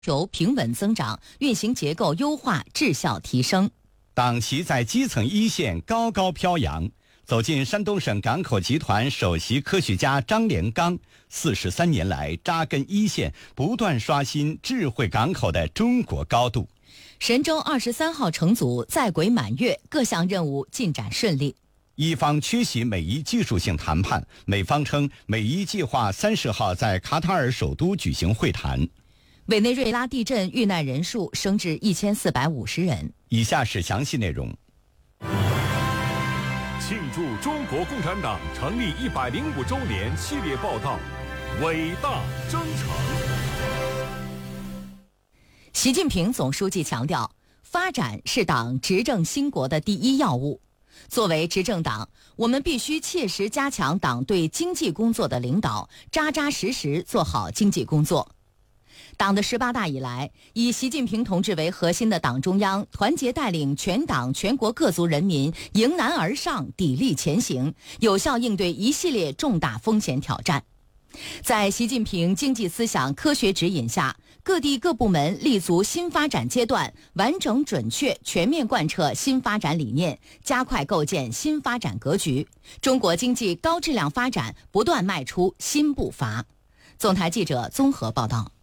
求平稳增长，运行结构优化，质效提升。 党旗在基层一线高高飘扬。走进山东省港口集团首席科学家张连刚，43年来扎根一线，不断刷新智慧港口的中国高度。 神舟23号乘组在轨满月，各项任务进展顺利。 一方缺席美伊技术性谈判，美方称美伊计划30号在卡塔尔首都举行会谈。 委内瑞拉地震遇难人数升至1450人。 以下是详细内容。 庆祝中国共产党成立105周年系列报道，伟大征程。 习近平总书记强调，发展是党执政兴国的第一要务。作为执政党，我们必须切实加强党对经济工作的领导，扎扎实实做好经济工作。党的18大以来，以习近平同志为核心的党中央团结带领全党全国各族人民迎难而上，砥砺前行，有效应对一系列重大风险挑战。在习近平经济思想科学指引下，各地各部门立足新发展阶段，完整准确全面贯彻新发展理念，加快构建新发展格局，中国经济高质量发展不断迈出新步伐。总台记者综合报道。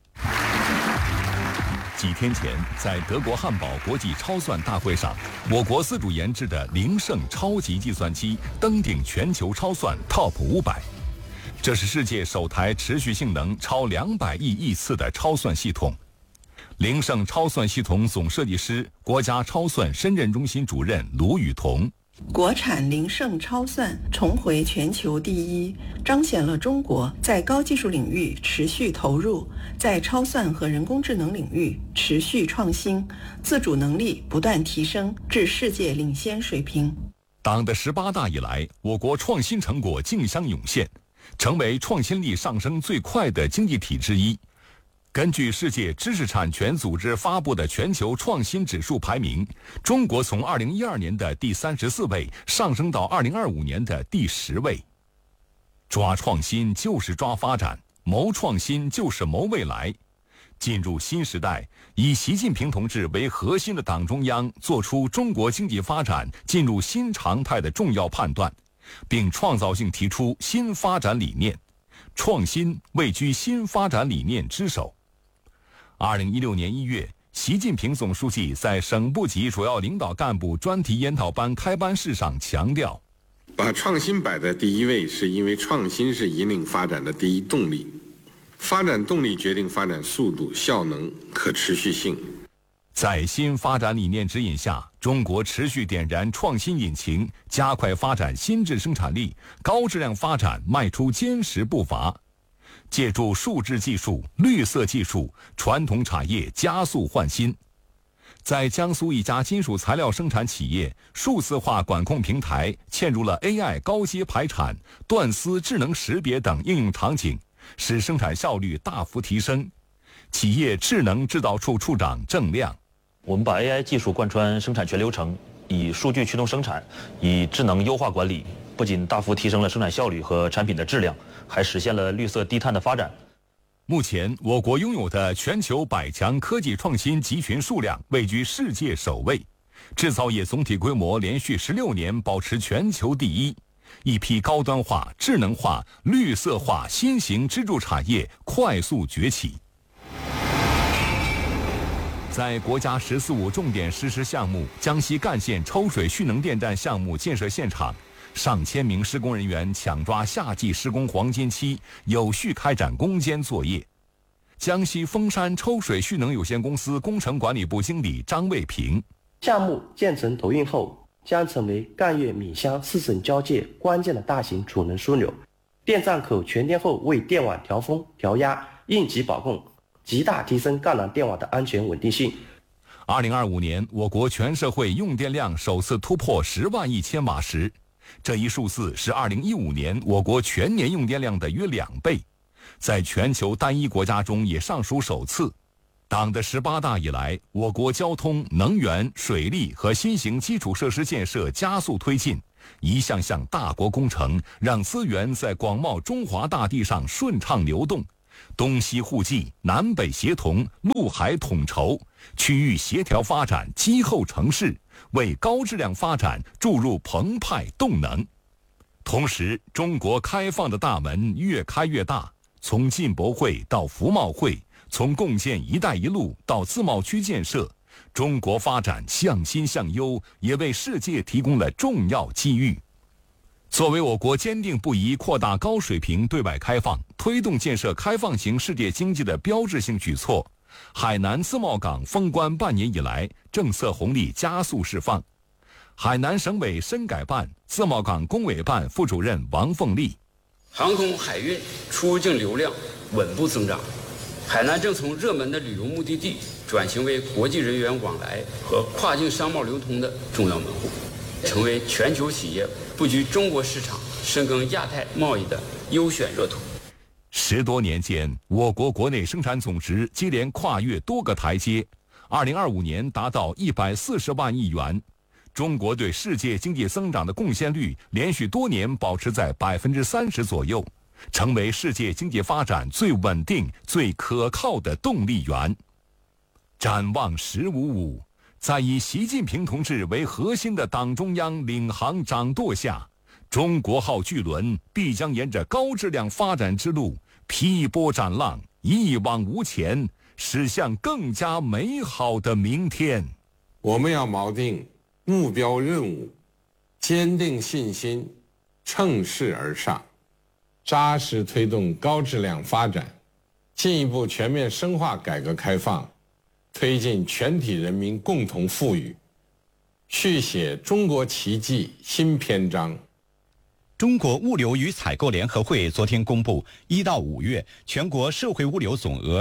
几天前，在德国汉堡国际超算大会上，我国自主研制的灵胜超级计算机登顶全球超算 TOP 500。这是世界首台持续性能超200亿亿次的超算系统。灵胜超算系统总设计师、国家超算深圳中心主任卢雨桐。 国产灵胜超算重回全球第一，彰显了中国在高技术领域持续投入，在超算和人工智能领域持续创新，自主能力不断提升至世界领先水平。 党的18大以来，我国创新成果竞相涌现，成为创新力上升最快的经济体之一。根据世界知识产权组织发布的全球创新指数排名，中国从2012年的第34位上升到2025年的第10位。抓创新就是抓发展，谋创新就是谋未来。进入新时代，以习近平同志为核心的党中央做出中国经济发展进入新常态的重要判断，并创造性提出新发展理念，创新位居新发展理念之首。2016年1月，习近平总书记在省部级主要领导干部专题研讨班开班式上强调， 把创新摆在第一位，是因为创新是引领发展的第一动力，发展动力决定发展速度、效能、可持续性。 在新发展理念指引下，中国持续点燃创新引擎，加快发展新质生产力，高质量发展迈出坚实步伐。借助数字技术、绿色技术，传统产业加速换新。在江苏一家金属材料生产企业，数字化管控平台嵌入了 AI 高阶排产、断丝智能识别等应用场景，使生产效率大幅提升。企业智能制造处处长郑亮： 我们把 AI 技术贯穿生产全流程，以数据驱动生产，以智能优化管理，不仅大幅提升了生产效率和产品的质量，还实现了绿色低碳的发展。 目前，我国拥有的全球100强科技创新集群数量位居世界首位，制造业总体规模连续16年保持全球第一，一批高端化、智能化、绿色化新型支柱产业快速崛起。在国家“十四五”重点实施项目江西赣县抽水蓄能电站项目建设现场，上千名施工人员抢抓夏季施工黄金期，有序开展攻坚作业。江西丰山抽水蓄能有限公司工程管理部经理张卫平： 项目建成投运后，将成为赣粤闽湘4省交界关键的大型储能枢纽。电站口全电后为电网调峰、调压、应急保供，极大提升赣南电网的安全稳定性。 2025年，我国全社会用电量首次突破10万亿千瓦时，这一数字是2015年我国全年用电量的约2倍，在全球单一国家中也尚属首次。党的18大以来，我国交通、能源、水利和新型基础设施建设加速推进，一项项大国工程让资源在广袤中华大地上顺畅流动， 东西互济，南北协同，陆海统筹，区域协调发展，积厚成势，为高质量发展注入澎湃动能。同时，中国开放的大门越开越大，从进博会到服贸会，从共建“一带一路”到自贸区建设，中国发展向新向优，也为世界提供了重要机遇。作为我国坚定不移扩大高水平对外开放、推动建设开放型世界经济的标志性举措，海南自贸港封关半年以来，政策红利加速释放。海南省委深改办自贸港工委办副主任王凤丽： 航空海运出入境流量稳步增长，海南正从热门的旅游目的地转型为国际人员往来和跨境商贸流通的重要门户，成为全球企业布局中国市场、深耕亚太贸易的优选热土。 10多年间，我国国内生产总值接连跨越多个台阶，2025年达到140万亿元。中国对世界经济增长的贡献率连续多年保持在30%左右，成为世界经济发展最稳定、最可靠的动力源。展望1055，在以习近平同志为核心的党中央领航掌舵下，中国号巨轮必将沿着高质量发展之路劈波斩浪，一往无前，驶向更加美好的明天。 我们要锚定目标任务，坚定信心，乘势而上，扎实推动高质量发展，进一步全面深化改革开放，推进全体人民共同富裕，续写中国奇迹新篇章。 中国物流与采购联合会昨天公布，1到5月全国社会物流总额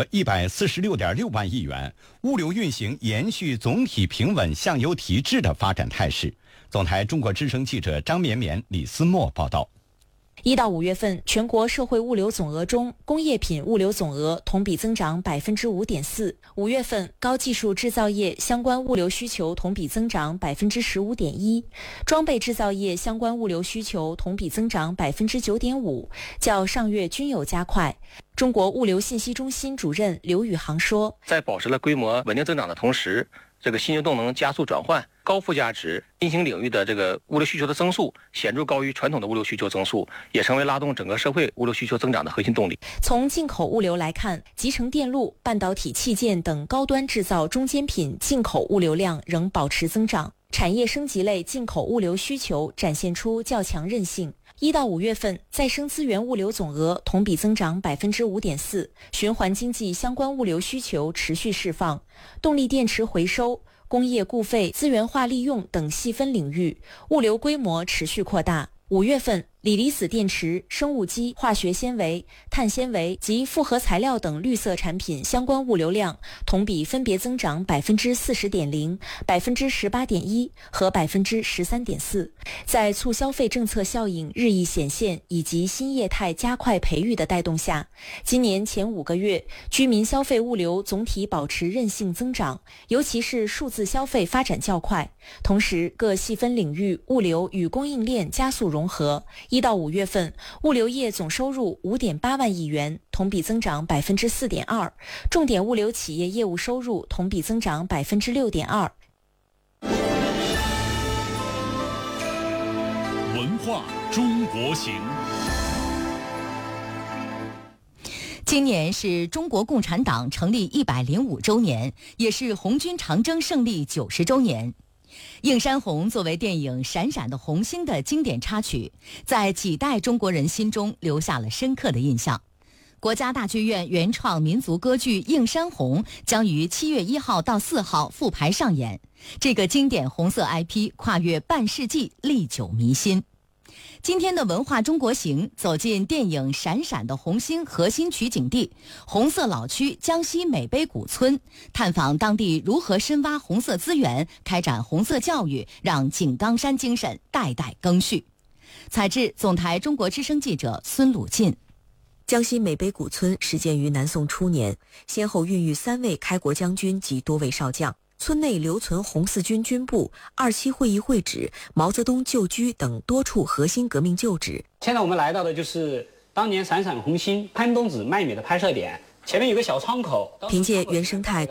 146.6万亿元，物流运行延续总体平稳向优提质的发展态势。总台中国之声记者张绵绵、李思墨报道。 1到5月份，全国社会物流总额中，工业品物流总额同比增长5.4%。5月份，高技术制造业相关物流需求同比增长15.1%，装备制造业相关物流需求同比增长9.5%，较上月均有加快。中国物流信息中心主任刘宇航说， 在保持了规模稳定增长的同时，这个新型动能加速转换，高附加值新型领域的这个物流需求的增速显著高于传统的物流需求增速，也成为拉动整个社会物流需求增长的核心动力。 从进口物流来看，集成电路、半导体器件等高端制造中间品进口物流量仍保持增长，产业升级类进口物流需求展现出较强韧性。1到5月份，再生资源物流总额同比增长5.4%，循环经济相关物流需求持续释放，动力电池回收、工业固废资源化利用等细分领域，物流规模持续扩大。5月份，锂离子电池、生物基、化学纤维、碳纤维及复合材料等绿色产品相关物流量同比分别增长40.0%、18.1%和13.4%。在促消费政策效应日益显现以及新业态加快培育的带动下，今年前5个月，居民消费物流总体保持韧性增长，尤其是数字消费发展较快。同时，各细分领域物流与供应链加速融合。1到5月份，物流业总收入5.8万亿元，同比增长4.2%，重点物流企业业务收入同比增长6.2%。 文化中国行。 今年是中国共产党成立105周年，也是红军长征胜利90周年。映山红作为电影《闪闪的红星》的经典插曲，在几代中国人心中留下了深刻的印象。国家大剧院原创民族歌剧《映山红》将于7月1号到4号复排上演。这个经典红色 IP 跨越半世纪，历久弥新。今天的文化中国行走进电影《闪闪的红星》核心取景地红色老区江西美碑古村，探访当地如何深挖红色资源，开展红色教育，让井冈山精神代代更续。采制总台中国之声记者孙鲁进。 江西美碑古村始建于南宋初年，先后孕育3位开国将军及多位少将。村内留存红四军军部、27会议会址、毛泽东旧居等多处核心革命旧址。 现在我们来到的就是当年闪闪红星潘冬子卖米的拍摄点，前面有个小窗口。 凭借原生态